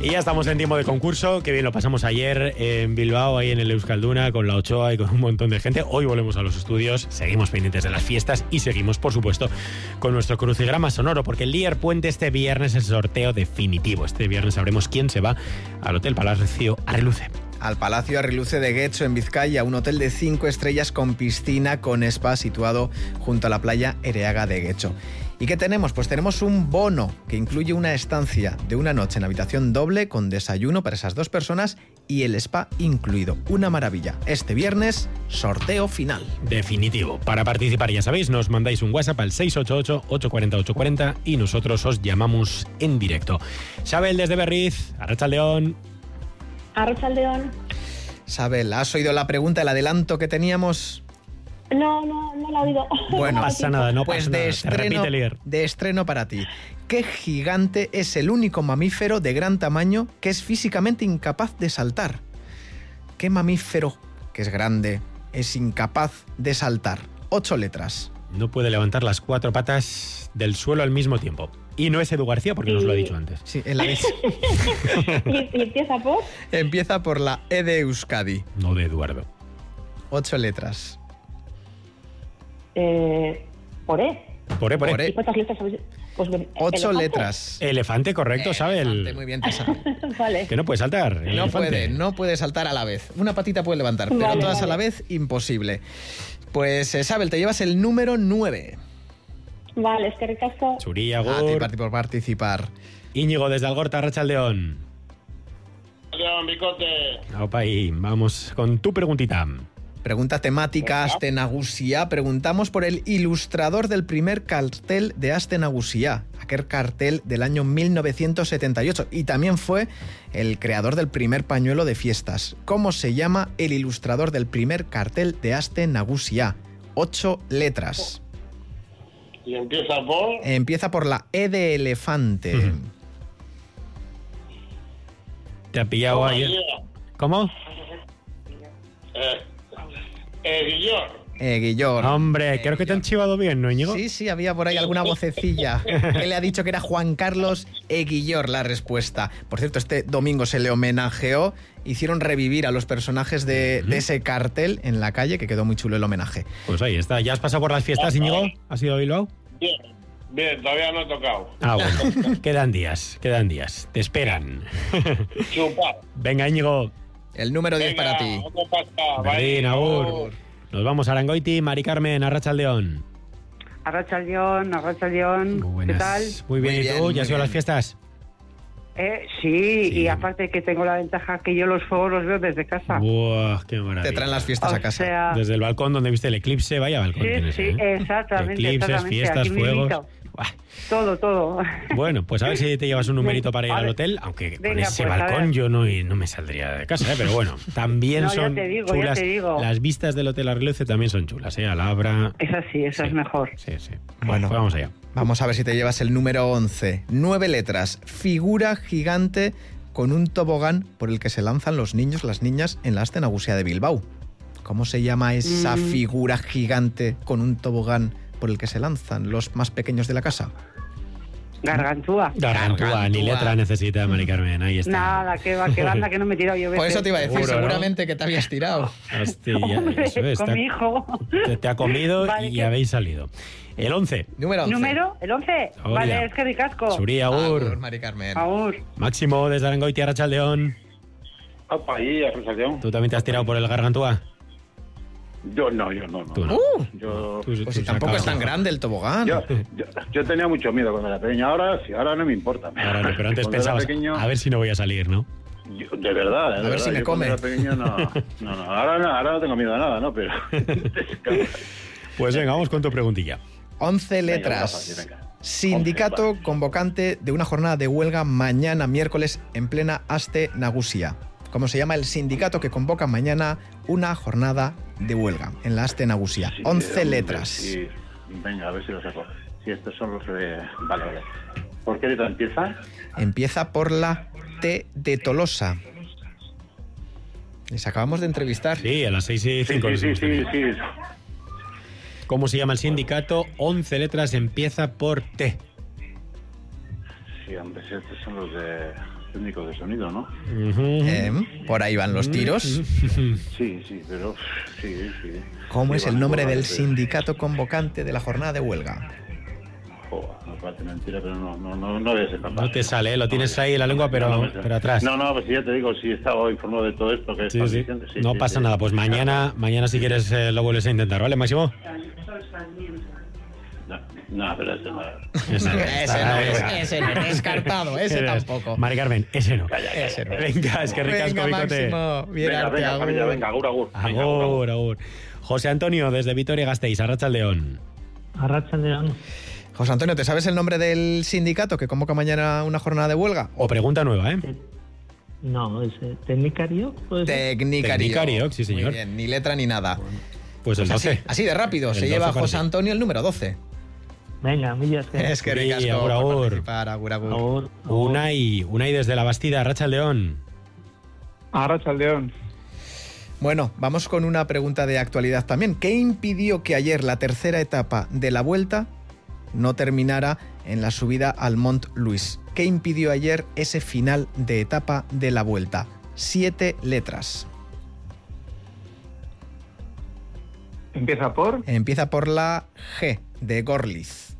Y ya estamos en tiempo de concurso, que bien lo pasamos ayer en Bilbao, ahí en el Euskalduna, con la Ochoa y con un montón de gente. Hoy volvemos a los estudios, seguimos pendientes de las fiestas y seguimos, por supuesto, con nuestro crucigrama sonoro, porque el Lier Puente este viernes es el sorteo definitivo. Este viernes sabremos quién se va al Hotel Palacio Arreluce. Al Palacio Arreluce de Getxo, en Vizcaya, un hotel de 5 estrellas con piscina, con spa, situado junto a la playa Ereaga de Getxo. ¿Y qué tenemos? Pues tenemos un bono que incluye una estancia de una noche en habitación doble con desayuno para esas 2 personas y el spa incluido. Una maravilla. Este viernes, sorteo final. Definitivo. Para participar, ya sabéis, nos mandáis un WhatsApp al 688-840-840 y nosotros os llamamos en directo. Sabel desde Berriz, Arratsaldeon. Arratsaldeon. Sabel, ¿has oído la pregunta, el adelanto que teníamos? No la he oído. Bueno, no pasa nada, no pues pasa nada. Se repite, Lier. De estreno para ti. ¿Qué gigante es el único mamífero de gran tamaño que es físicamente incapaz de saltar? ¿Qué mamífero, que es grande, es incapaz de saltar? 8 letras. No puede levantar las 4 patas del suelo al mismo tiempo. Y no es Edu García, porque nos lo ha dicho antes. Sí, en la S. ¿Y empieza por? Empieza por la E de Euskadi. No de Eduardo. 8 letras. Por E. Por E. Por E. ¿Y cuántas letras habéis? Pues, 8 elefante. letras. Elefante, correcto, Sabel. Elefante, muy bien, te sabe. Vale. Que no puede saltar. el No elefante. no puede saltar a la vez. Una patita puede levantar, pero Vale, todas vale. a la vez, imposible. Pues, Sabel, te llevas el número 9. Vale, es que ricasco. Churi, A ti Agur. por participar. Íñigo desde Algorta, Arratsaldeon. León, bicote. Opa, ahí, vamos con tu preguntita. Pregunta temática Aste Nagusia. Preguntamos por el ilustrador del primer cartel de Aste Nagusia, aquel cartel del año 1978, y también fue el creador del primer pañuelo de fiestas. ¿Cómo se llama el ilustrador del primer cartel de Aste Nagusia? 8 letras. Y empieza por... Empieza por la E de elefante. Ujú. Te ha pillado ayer. ¿Cómo? Guillor. Guillor. Hombre, creo que te han chivado bien, ¿no, Íñigo? Sí, había por ahí alguna vocecilla que le ha dicho que era Juan Carlos Eguillor la respuesta. Por cierto, este domingo se le homenajeó, hicieron revivir a los personajes de ese cartel en la calle, que quedó muy chulo el homenaje. Pues ahí está. ¿Ya has pasado por las fiestas, Íñigo? ¿Has ido a Bilbao? Bien, todavía no he tocado. Ah, bueno. Quedan días. Te esperan. Chupar. Venga, Íñigo. El número 10 para ti. ¿Cómo pasa? Berdin, agur. Nos vamos a Arangoiti, Mari Carmen, Arratsaldeon. Arratsaldeon, Muy buenas. ¿qué tal? Muy bien, Muy ¿y bien, tú? muy ¿Ya has ido a las bien. fiestas? Sí, Sí. y aparte que tengo la ventaja que yo los fuegos los veo desde casa. Buah, qué maravilla. Te traen las fiestas O a casa. sea, Desde el balcón donde viste el eclipse, vaya balcón sí, tienes, sí, ¿eh? exactamente. Eclipses, exactamente, fiestas, aquí fuegos. mismito. Buah. Todo. Bueno, pues a ver si te llevas un numerito para ir A al ver. hotel, aunque con Venga, ese pues, a balcón ver. yo no me saldría de casa, ¿eh? Pero bueno, también No, ya son te digo, ya chulas. te digo. Las vistas del Hotel Arreluce también son chulas, ¿eh? Alhambra. Esa sí, esa Sí. es mejor. Sí. Bueno. Pues vamos allá. Vamos a ver si te llevas el número 11. 9 letras. Figura gigante con un tobogán por el que se lanzan los niños, las niñas en la Aste Nagusia de Bilbao. ¿Cómo se llama esa figura gigante con un tobogán por el que se lanzan los más pequeños de la casa? Gargantúa. Gargantúa, ni letra necesita, Mari Carmen, ahí está. Nada, que anda, que no me he tirado yo Por veces. eso te iba a decir, Seguro, ¿no? seguramente que te habías tirado. Hostia, Hombre, eso es. con mi hijo. Te ha comido Vale, y que- habéis salido. El 11. Número 11. ¿Número? ¿El 11? Hola. Vale, es que ricasco. Suri, agur. Agur, Mari Carmen. Agur. Máximo, desde Arangoiti, Arratsaldeon. Opa, ahí, Arratsaldeon. ¿Tú también te has tirado por el Gargantúa? Yo no. Tú no. Yo, Tú Pues si tampoco es tan grande el tobogán. yo tenía mucho miedo cuando era pequeño. Ahora no me importa. Ahora no, pero antes Cuando era pensabas, pequeño, a ver si no voy a salir, ¿no? de verdad. A ver si me yo come. cuando era pequeño no. Ahora no tengo miedo a nada, ¿no? Pero... Pues venga, vamos con tu preguntilla. 11 Venga, letras. fácil, venga. Sindicato 11, convocante de una jornada de huelga mañana miércoles en plena Aste Nagusia. ¿Cómo se llama el sindicato que convoca mañana una jornada de huelga en la Aste Nagusia? Sí, 11 hombre, letras. sí. Venga, a ver si lo saco. Si estos son los de... Vale. ¿Por qué letra empieza? Empieza por la T de Tolosa. Les acabamos de entrevistar. Sí, a las 6:05. Sí. ¿Cómo se llama el sindicato? 11 letras, empieza por T. Sí, hombre, estos son los de técnicos de sonido, ¿no? Por ahí van los tiros. Sí, pero sí. ¿Cómo Sí, es el van nombre por del ahí, sindicato convocante de la jornada de huelga? Joder, me parece mentira, pero no debe ser capaz. No te sale, lo tienes ahí en la lengua, pero atrás. No, pues ya te digo, sí estaba informado de todo esto que estás diciendo. Sí, No sí, pasa sí. nada, pues mañana si quieres lo vuelves a intentar, ¿vale, Máximo? No, pero ese no. Ese no, descartado, ese tampoco. Mari Carmen, ese no. Ese no. Venga, es que ricasco, Venga, Bicote. Máximo, bien arte, agur. Familia, venga, agur. Venga, Agur. José Antonio, desde Vitoria-Gasteiz, Arratsaldeon. Arratsaldeon. José Antonio, ¿te sabes el nombre del sindicato que convoca mañana una jornada de huelga? O pregunta nueva, ¿eh? No, es Tecnicario. Tecnicario, sí, señor. Muy bien, ni letra ni nada. Pues el 12. Así de rápido, El se 12 lleva para José ti. Antonio el número 12. Venga, millas que... Es que Sí, ricasco agur, por agur. participar, agur. Agur. Unai desde la Bastida, Arratsaldeon. Arratsaldeon. Bueno, vamos con una pregunta de actualidad también. ¿Qué impidió que ayer la tercera etapa de la Vuelta no terminara en la subida al Mont Louis? ¿Qué impidió ayer ese final de etapa de la Vuelta? 7 letras. Empieza por... Empieza por la G de Gorliz.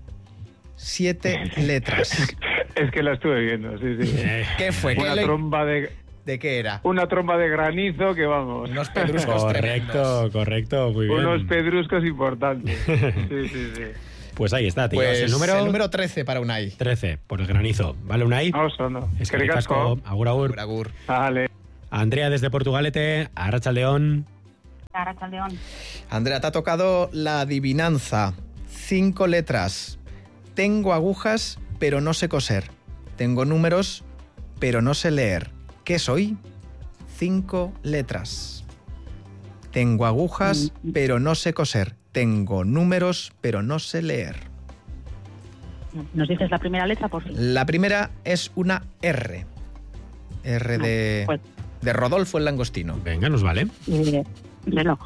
7 letras. Es que la estuve viendo, sí. ¿Qué fue? Una tromba de... ¿De qué era? Una tromba de granizo que vamos. Unos pedruscos tremendos. Correcto, muy bien. Unos pedruscos importantes. Sí. Pues ahí está, tío. Pues el número 13 para Unai. 13, por el granizo. ¿Vale, Unai? Vamos, no. Es que ricasco. ricasco. Agur. Agur. Vale. Andrea desde Portugalete, Arratsaldeon. Arratsaldeon. Andrea, te ha tocado la adivinanza. 5 letras. Tengo agujas, pero no sé coser. Tengo números, pero no sé leer. ¿Qué soy? 5 letras. Tengo agujas, pero no sé coser. Tengo números, pero no sé leer. ¿Nos dices la primera letra, por fin? La primera es una R. R de Rodolfo el langostino. Venga, nos vale. Reloj.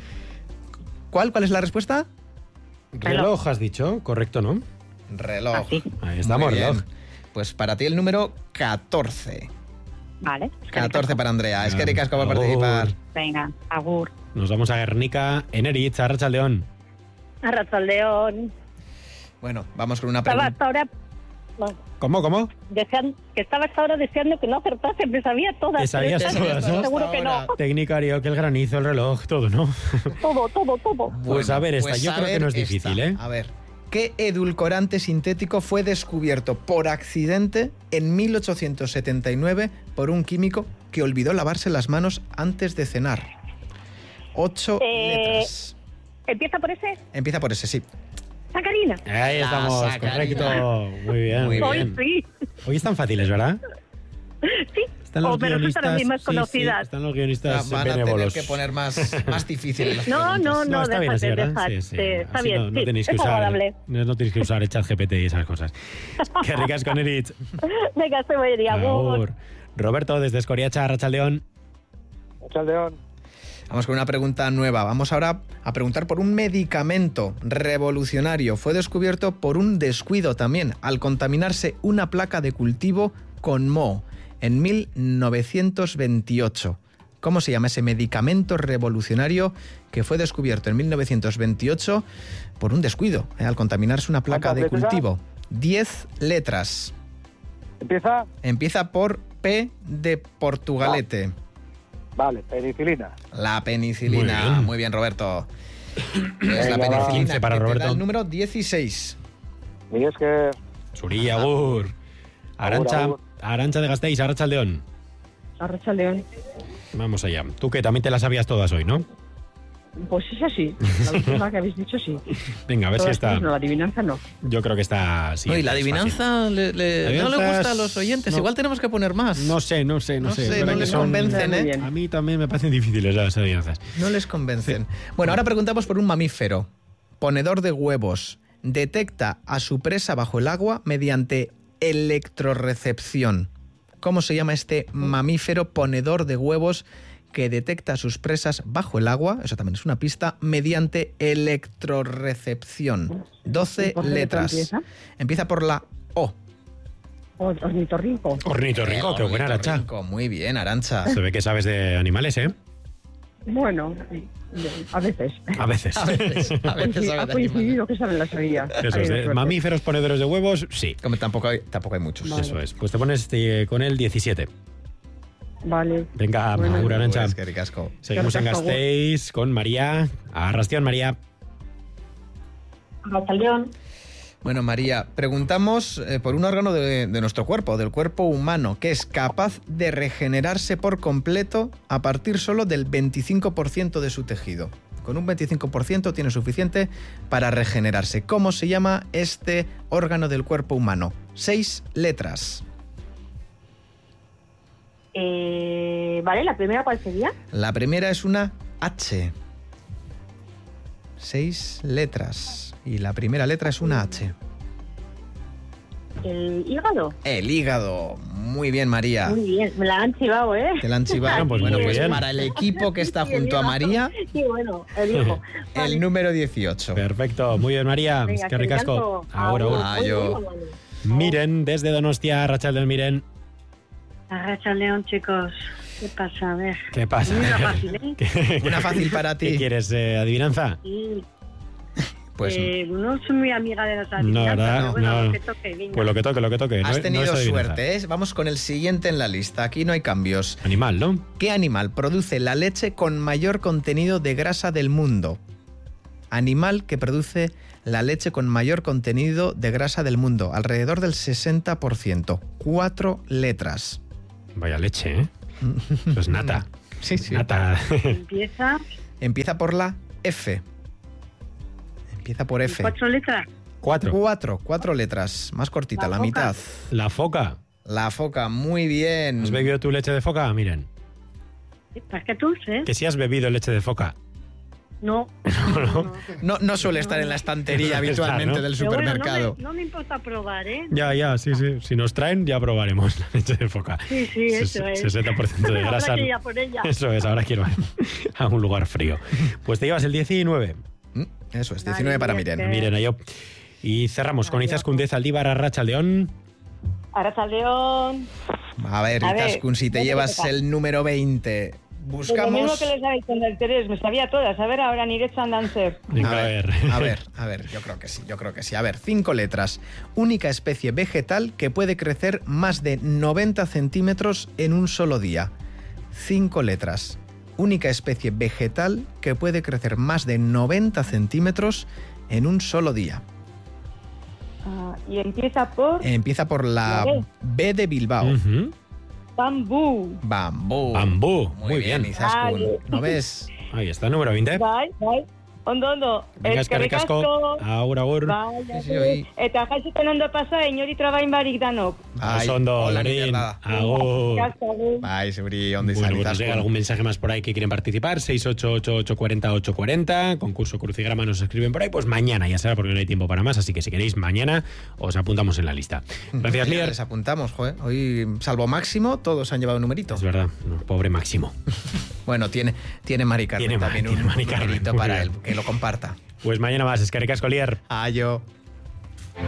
¿Cuál es la respuesta? Reloj, has dicho, correcto, ¿no? Reloj. Así. Ahí estamos, Muy bien. reloj. Pues para ti el número 14. Vale. 14 para Andrea. Es que Venga, ricasco por agur. participar. Venga, agur. Nos vamos a Guernica, en Eritz, Arratsaldeon. Arratsaldeon. Bueno, vamos con una Estaba pregunta. hasta ahora... Bueno, ¿Cómo? estaba hasta ahora deseando que no acertase, me sabía todas. Te sabías pero todas, ¿no? Seguro que no. Tecnicario, que el granizo, el reloj, todo, ¿no? Todo. Pues a ver esta, yo creo que no es esta. difícil, ¿eh? A ver, ¿qué edulcorante sintético fue descubierto por accidente en 1879 por un químico que olvidó lavarse las manos antes de cenar? 8 letras. ¿Empieza por ese? Empieza por ese, sí. Sacarina. Ahí La estamos, sacarina. correcto. Muy bien, Muy muy bien. bien. Sí. Hoy están fáciles, ¿verdad? Sí. Están los O me resultan las mismas sí, conocidas. están los guionistas Van a tener benévolos. que poner más difíciles las No, preguntas. No, está bien así, ¿verdad? Sí. Está Así bien, no sí, tenéis que es usar, agradable. no tenéis que usar el chat GPT y esas cosas. Qué ricas con Eritz. Venga, se voy a ir. Agur. Agur. Roberto, desde Escoriacha, Arratsaldeon. Arratsaldeon. Vamos con una pregunta nueva. Vamos ahora a preguntar por un medicamento revolucionario. Fue descubierto por un descuido también, al contaminarse una placa de cultivo con moho en 1928. ¿Cómo se llama ese medicamento revolucionario que fue descubierto en 1928 por un descuido, al contaminarse una placa de ¿Cuántas letras? cultivo? 10 letras. ¿Empieza? Empieza por P de Portugalete. Vale, penicilina. La penicilina. Muy bien, Roberto. Es la Venga, va. penicilina 15 para que te da Roberto. el número 16. Y es que... Suri, Agur. Arancha, Agur. Arancha de Gasteiz, Arratsaldeon. Arratsaldeon. Vamos allá. Tú que también te las sabías todas hoy, ¿no? Pues es así. La última que habéis dicho, sí. Venga, a ver si Todas está. tres no, la adivinanza no. Yo creo que está. Sí, No, y la es fácil. adivinanza no le Adivinanzas, gusta a los oyentes. no. Igual tenemos que poner más. No sé. No Es sé, verdad no que les son- convencen, Muy ¿eh? bien. A mí también me parecen difíciles las adivinanzas. No les convencen. Bueno, ahora preguntamos por un mamífero. Ponedor de huevos. Detecta a su presa bajo el agua mediante electrorecepción. ¿Cómo se llama este mamífero ponedor de huevos que detecta a sus presas bajo el agua? Eso también es una pista. Mediante electrorecepción. 12 ¿Y por qué letra letras. empieza? Empieza por la O. Ornitorrinco. Ornitorrinco, qué buena, Arantxa. Ornitorrinco, muy bien, Arantxa. Se ve que sabes de animales, ¿eh? Bueno, a veces. A veces. A veces Ha sabe de coincidido que saben la sabía. Eso es, mamíferos ponedores de huevos, sí. Como tampoco hay muchos. Vale. Eso es. Pues te pones con el 17. Vale. Venga, Bueno. agur, Arantxa. Pues, qué ricasco. Seguimos en Ricasco, Gasteiz con María. Arrastión, María. Arrachaldeón. Bueno, María, preguntamos por un órgano de nuestro cuerpo, del cuerpo humano, que es capaz de regenerarse por completo a partir solo del 25% de su tejido. Con un 25% tiene suficiente para regenerarse. ¿Cómo se llama este órgano del cuerpo humano? 6 letras. Vale, ¿la primera cuál sería? La primera es una H. 6 letras. Y la primera letra es una H. ¿El hígado? El hígado. Muy bien, María. Muy bien, me la han chivado, ¿eh? Te la han chivado. Pues Bueno, muy pues bien. para el equipo que está junto a María, Sí, bueno, el hijo. el número 18. Perfecto, muy bien, María. Venga, Qué ricasco. Ahora, ahora. Ah, yo. Miren, desde Donostia, Arratsaldeon, Miren. Arrachaldeón, chicos. ¿Qué pasa? A ver. ¿Qué pasa? Muy fácil, ¿eh? Una fácil para ¿Qué ti. quieres? ¿Adivinanza? Sí. Pues No soy muy amiga de las No, adivinanzas, ¿verdad? pero bueno, No. lo que toque, venga. Pues lo que toque, lo que toque. has No tenido es adivinanza. suerte, ¿eh? Vamos con el siguiente en la lista. Aquí no hay cambios. Animal, ¿no? ¿Qué animal produce la leche con mayor contenido de grasa del mundo? Animal que produce la leche con mayor contenido de grasa del mundo. Alrededor del 60%. 4 letras. Vaya leche, ¿eh? Eso es nata. Sí, sí. Nata. Empieza. Empieza por la F. Empieza por F. 4 letras. 4. 4 letras. Más cortita, La la foca. mitad. La foca. La foca, muy bien. ¿Has bebido tu leche de foca? Miren. ¿Para qué tú, eh? Que si has bebido leche de foca. No. No suele estar en la estantería habitualmente ¿no? del Pero bueno, supermercado. no me importa probar, ¿eh? Ya, sí. Si nos traen, ya probaremos la leche de foca. Sí, eso es. 60% de grasa. Habrá que ir a por ella. Eso es, ahora quiero a un lugar frío. Pues te llevas el 19. Eso es, 19 para Miren. Miren, a yo. Y cerramos con Izaskun de Zaldívar, Arratsaldeon. Arrachaldeón. A ver, A ver, Izaskun, si te ¿dónde llevas toca? el número 20, Pues lo mismo buscamos... que les habéis con el Terés, me sabía todas. A ver, ahora ni Get and Dancer. Venga, a ver. A ver, yo creo que sí. A ver, 5 letras. Única especie vegetal que puede crecer más de 90 centímetros en un solo día. 5 letras. Única especie vegetal que puede crecer más de 90 centímetros en un solo día. Y empieza por Empieza por la ¿La B de Bilbao. Ujú. bambú. Bambú. Bambú. Muy bien. Izaskun. Vale. ¿No ves? Ahí está, número 20. Bai. Ondo. Venga, eskerrik asko. Agur. Bai, Sí, oi. Eta jaizuten ondo pasa, inori trabain barik danok. Ay, Osondo, hola, Lorin. mierda. Agur. Bye, Sebri, ¿dónde Bueno, está pues nos llega Izaskun? algún mensaje más por ahí que quieren participar. 688-840-840. Concurso Crucigrama nos escriben por ahí. Pues mañana ya será porque no hay tiempo para más. Así que si queréis, mañana os apuntamos en la lista. Gracias, Ya Lier. les apuntamos, joder. Hoy, salvo Máximo, todos han llevado un numerito. Es verdad, no, pobre Máximo. Bueno, tiene Mari Carmen Tiene también Mari un Carmen, numerito muy para bien. él, que lo comparta. Pues mañana más. Eskerrik asko, Lier. Ayo.